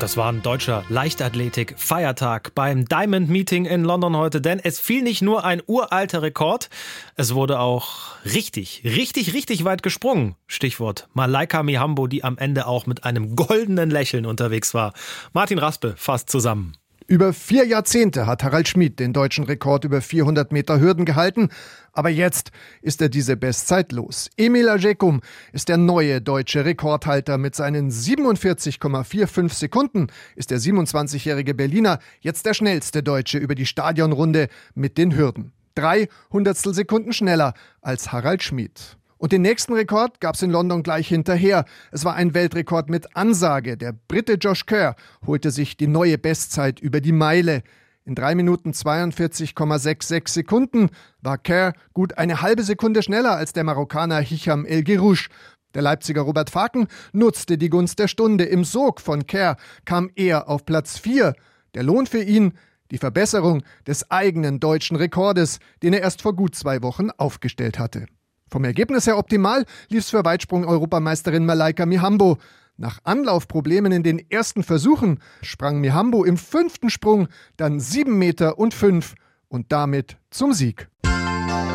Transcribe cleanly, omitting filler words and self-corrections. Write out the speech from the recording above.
Das war ein deutscher Leichtathletik-Feiertag beim Diamond Meeting in London heute, denn es fiel nicht nur ein uralter Rekord, es wurde auch richtig weit gesprungen. Stichwort Malaika Mihambo, die am Ende auch mit einem goldenen Lächeln unterwegs war. Martin Raspe fasst zusammen. Über 4 Jahrzehnte hat Harald Schmid den deutschen Rekord über 400 Meter Hürden gehalten. Aber jetzt ist er diese Bestzeit los. Emil Ajekum ist der neue deutsche Rekordhalter. Mit seinen 47,45 Sekunden ist der 27-jährige Berliner jetzt der schnellste Deutsche über die Stadionrunde mit den Hürden. 3 Hundertstelsekunden schneller als Harald Schmid. Und den nächsten Rekord gab es in London gleich hinterher. Es war ein Weltrekord mit Ansage. Der Brite Josh Kerr holte sich die neue Bestzeit über die Meile. In 3 Minuten 42,66 Sekunden war Kerr gut eine halbe Sekunde schneller als der Marokkaner Hicham El Guerrouj. Der Leipziger Robert Faken nutzte die Gunst der Stunde. Im Sog von Kerr kam er auf Platz 4. Der Lohn für ihn: die Verbesserung des eigenen deutschen Rekordes, den er erst vor gut 2 Wochen aufgestellt hatte. Vom Ergebnis her optimal lief's für Weitsprung-Europameisterin Malaika Mihambo. Nach Anlaufproblemen in den ersten Versuchen sprang Mihambo im 5. Sprung dann 7,05 Meter und damit zum Sieg.